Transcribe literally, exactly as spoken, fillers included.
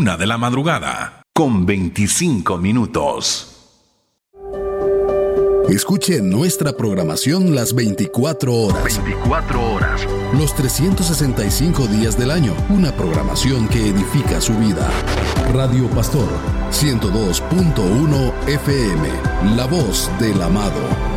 Una de la madrugada, con veinticinco minutos. Escuche nuestra programación las veinticuatro horas. veinticuatro horas. Los trescientos sesenta y cinco días del año. Una programación que edifica su vida. Radio Pastor ciento dos punto uno F M. La voz del amado.